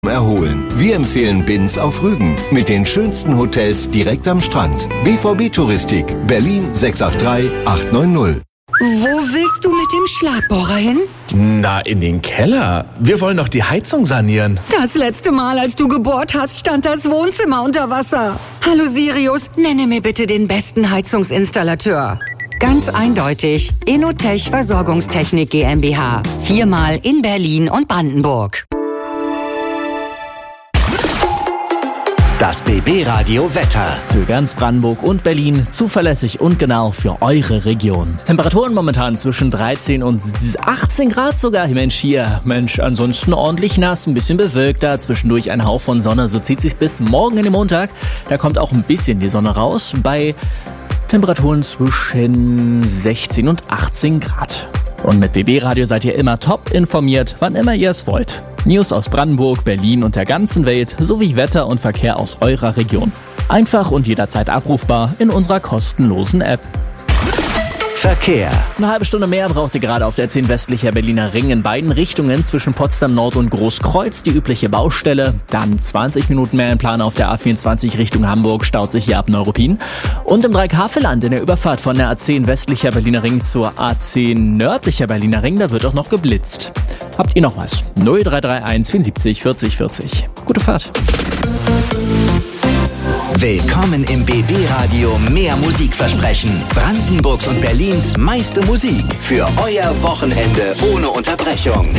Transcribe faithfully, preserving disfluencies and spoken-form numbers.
erholen. Wir empfehlen Binz auf Rügen mit den schönsten Hotels direkt am Strand. B V B Touristik, Berlin sechs acht drei acht neun null. Wo willst du mit dem Schlagbohrer hin? Na, in den Keller. Wir wollen doch die Heizung sanieren. Das letzte Mal, als du gebohrt hast, stand das Wohnzimmer unter Wasser. Hallo Sirius, nenne mir bitte den besten Heizungsinstallateur. Ganz eindeutig, Inotech Versorgungstechnik GmbH. Viermal in Berlin und Brandenburg. Das B B-Radio Wetter. Für ganz Brandenburg und Berlin zuverlässig und genau für eure Region. Temperaturen momentan zwischen dreizehn und achtzehn Grad sogar. Mensch, hier. Mensch, ansonsten ordentlich nass, ein bisschen bewölkter. Zwischendurch ein Hauch von Sonne. So zieht sich bis morgen in den Montag. Da kommt auch ein bisschen die Sonne raus. Bei Temperaturen zwischen sechzehn und achtzehn Grad. Und mit B B-Radio seid ihr immer top informiert, wann immer ihr es wollt. News aus Brandenburg, Berlin und der ganzen Welt sowie Wetter und Verkehr aus eurer Region. Einfach und jederzeit abrufbar in unserer kostenlosen App. Verkehr. Eine halbe Stunde mehr braucht ihr gerade auf der zehn westlicher Berliner Ring in beiden Richtungen zwischen Potsdam Nord und Großkreuz, die übliche Baustelle. Dann zwanzig Minuten mehr in Plan auf der A vierundzwanzig Richtung Hamburg, staut sich hier ab Neuruppin. Und im Dreikafel-Land in der Überfahrt von der A zehn westlicher Berliner Ring zur A zehn nördlicher Berliner Ring, da wird auch noch geblitzt. Habt ihr noch was? null drei drei eins vierundsiebzig vierzig vierzig. Gute Fahrt. Willkommen im B B-Radio Mehr Musikversprechen. Brandenburgs und Berlins meiste Musik für euer Wochenende ohne Unterbrechung.